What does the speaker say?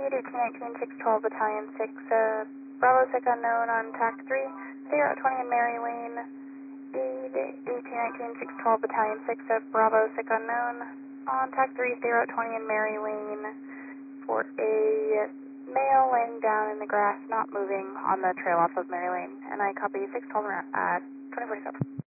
read 1819-612 Battalion 6, Bravo 6 unknown on TAC 3, stay route 20 in Mary Lane. Read 1819-612 Battalion 6, Bravo 6 unknown on TAC 3, stay route 20 in Mary Lane for a male laying down in the grass, not moving on the trail off of Mary Lane. And I copy 612 at 2047.